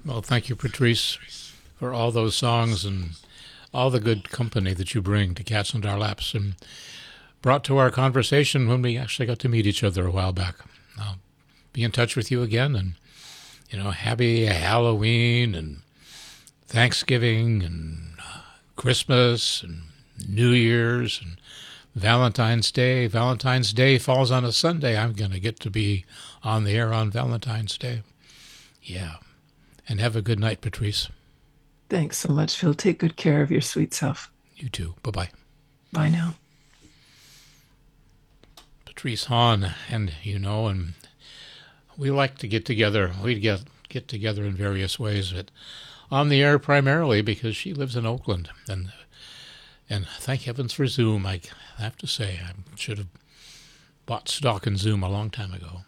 Well, thank you, Patrice, for all those songs and all the good company that you bring to Cats in Our Laps and brought to our conversation when we actually got to meet each other a while back. I'll be in touch with you again, and, happy Halloween and Thanksgiving and Christmas and New Year's and Valentine's Day. Valentine's Day falls on a Sunday. I'm going to get to be on the air on Valentine's Day. Yeah. And have a good night, Patrice. Thanks so much, Phil. Take good care of your sweet self. You too. Bye-bye. Bye now. Patrice Hahn, and we like to get together. We get together in various ways, but on the air primarily because she lives in Oakland. And thank heavens for Zoom. I have to say, I should have bought stock in Zoom a long time ago.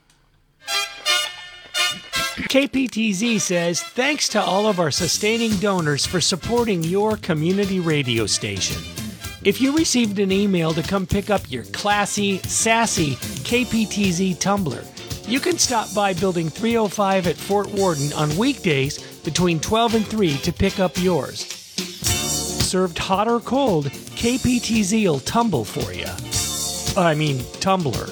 KPTZ says, thanks to all of our sustaining donors for supporting your community radio station. If you received an email to come pick up your classy, sassy KPTZ tumbler, you can stop by Building 305 at Fort Worden on weekdays between 12 and 3 to pick up yours. Served hot or cold, KPTZ will tumble for you. Tumbler.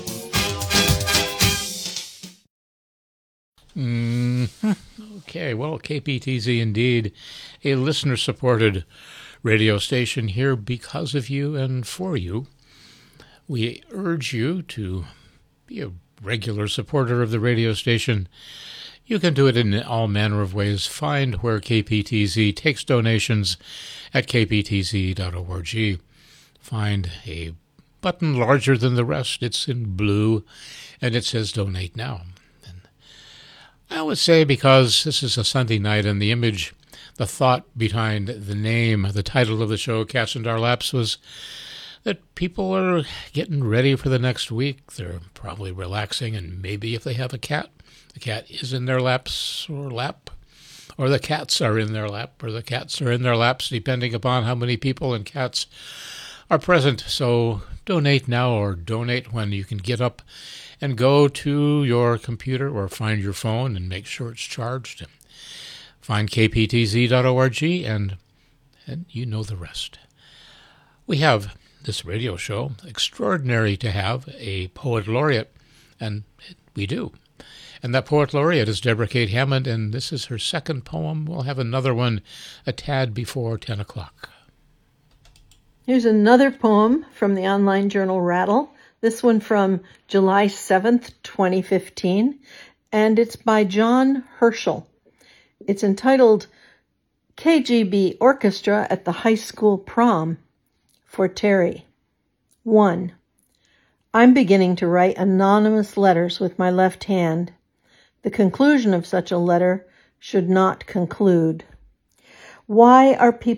Okay, well, KPTZ indeed, a listener-supported radio station here because of you and for you. We urge you to be a regular supporter of the radio station. You can do it in all manner of ways. Find where KPTZ takes donations at kptz.org. Find a button larger than the rest. It's in blue, and it says Donate Now. I would say because this is a Sunday night and the image, the thought behind the name, the title of the show, Cats in Our Laps, was that people are getting ready for the next week. They're probably relaxing, and maybe if they have a cat, the cat is in their laps or lap, or the cats are in their lap, or the cats are in their laps, depending upon how many people and cats are present. So donate now or donate when you can get up and go to your computer or find your phone and make sure it's charged. Find kptz.org and you know the rest. We have this radio show, extraordinary to have a poet laureate, and we do. And that poet laureate is Deborah Kate Hammond, and this is her second poem. We'll have another one a tad before 10 o'clock. Here's another poem from the online journal Rattle. This one from July 7th, 2015, and it's by John Herschel. It's entitled KGB Orchestra at the High School Prom for Terry. 1. I'm beginning to write anonymous letters with my left hand. The conclusion of such a letter should not conclude. Why are people